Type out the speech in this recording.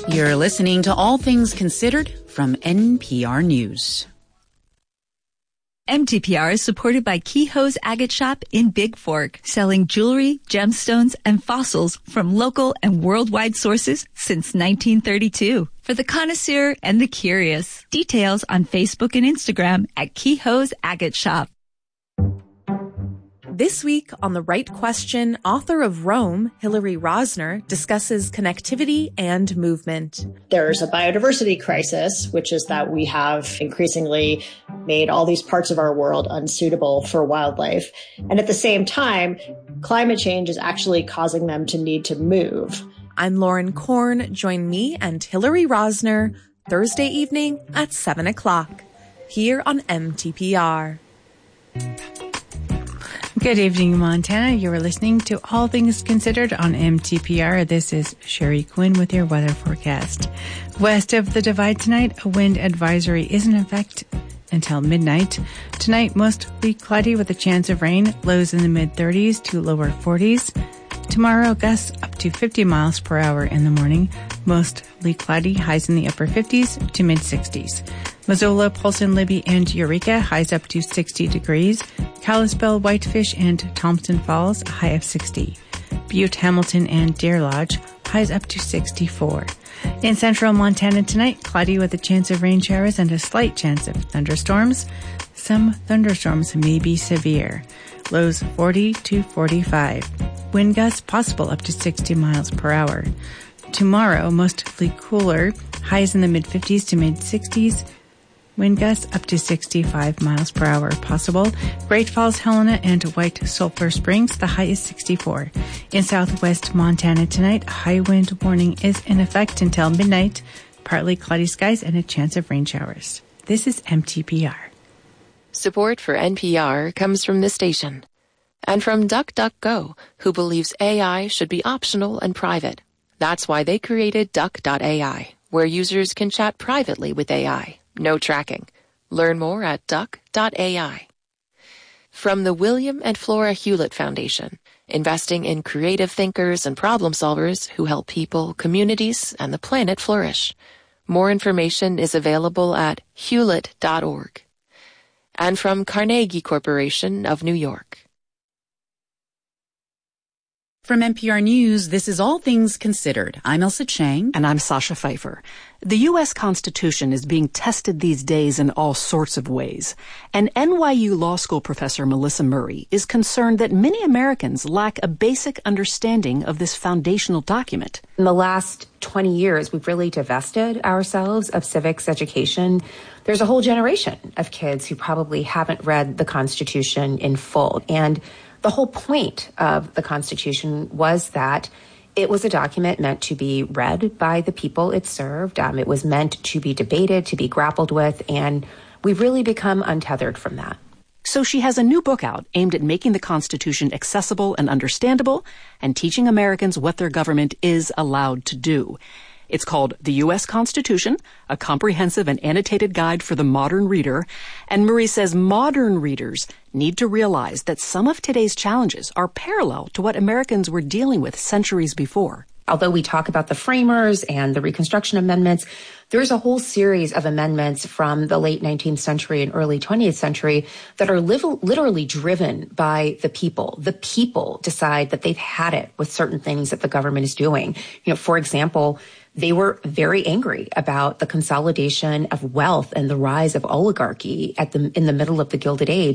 You're listening to All Things Considered from NPR News. MTPR is supported by Kehoe's Agate Shop in Big Fork, selling jewelry, gemstones, and fossils from local and worldwide sources since 1932. For the connoisseur and the curious, details on Facebook and Instagram at Kehoe's Agate Shop. This week on The Right Question, author of Rome, Hillary Rosner, discusses connectivity and movement. There's a biodiversity crisis, which is that we have increasingly made all these parts of our world unsuitable for wildlife. And at the same time, climate change is actually causing them to need to move. I'm Lauren Korn. Join me and Hillary Rosner Thursday evening at 7 o'clock here on MTPR. Good evening, Montana. You are listening to All Things Considered on MTPR. This is Sherry Quinn with your weather forecast. West of the Divide tonight, a wind advisory is in effect until midnight. Tonight, mostly cloudy with a chance of rain, lows in the mid-30s to lower 40s. Tomorrow, gusts up to 50 miles per hour in the morning, mostly cloudy, highs in the upper 50s to mid-60s. Missoula, Polson, Libby, and Eureka, highs up to 60 degrees. Kalispell, Whitefish, and Thompson Falls, a high of 60. Butte, Hamilton, and Deer Lodge, highs up to 64. In central Montana tonight, cloudy with a chance of rain showers and a slight chance of thunderstorms. Some thunderstorms may be severe. Lows 40 to 45. Wind gusts possible up to 60 miles per hour. Tomorrow, mostly cooler, highs in the mid-50s to mid-60s. Wind gusts up to 65 miles per hour possible. Great Falls, Helena, and White Sulphur Springs, the high is 64. In southwest Montana tonight, a high wind warning is in effect until midnight. Partly cloudy skies and a chance of rain showers. This is MTPR. Support for NPR comes from this station. And from DuckDuckGo, who believes AI should be optional and private. That's why they created Duck.ai, where users can chat privately with AI. No tracking. Learn more at duck.ai. From the William and Flora Hewlett Foundation, investing in creative thinkers and problem solvers who help people, communities, and the planet flourish. More information is available at hewlett.org. And from Carnegie Corporation of New York. From NPR News, this is All Things Considered. I'm Elsa Chang. And I'm Sasha Pfeiffer. The U.S. Constitution is being tested these days in all sorts of ways. And NYU Law School professor Melissa Murray is concerned that many Americans lack a basic understanding of this foundational document. In the last 20 years, we've really divested ourselves of civics education. There's a whole generation of kids who probably haven't read the Constitution in full. And the whole point of the Constitution was that it was a document meant to be read by the people it served. It was meant to be debated, to be grappled with, and we've really become untethered from that. So she has a new book out aimed at making the Constitution accessible and understandable and teaching Americans what their government is allowed to do. It's called The U.S. Constitution, a comprehensive and annotated guide for the modern reader. And Murray says modern readers need to realize that some of today's challenges are parallel to what Americans were dealing with centuries before. Although we talk about the framers and the Reconstruction Amendments, there's a whole series of amendments from the late 19th century and early 20th century that are literally driven by the people. The people decide that they've had it with certain things that the government is doing. For example, they were very angry about the consolidation of wealth and the rise of oligarchy in the middle of the Gilded Age.